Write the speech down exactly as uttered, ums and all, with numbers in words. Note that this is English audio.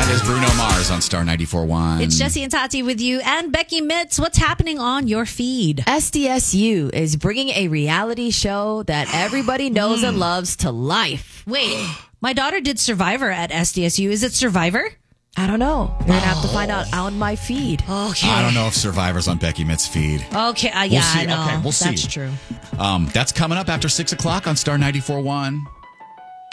is Bruno Mars on Star ninety-four point one. It's Jesse and Tati with you and Becky Mitz. What's happening on your feed? S D S U is bringing a reality show that everybody knows and loves to life. Wait, my daughter did Survivor at S D S U. Is it Survivor? I don't know. You're going to have to find out on my feed. Okay. I don't know if Survivor's on Becky Mitz's feed. Okay, uh, yeah, We'll see. I know. Okay, we'll see. That's true. Um, that's coming up after six o'clock on Star ninety-four point one.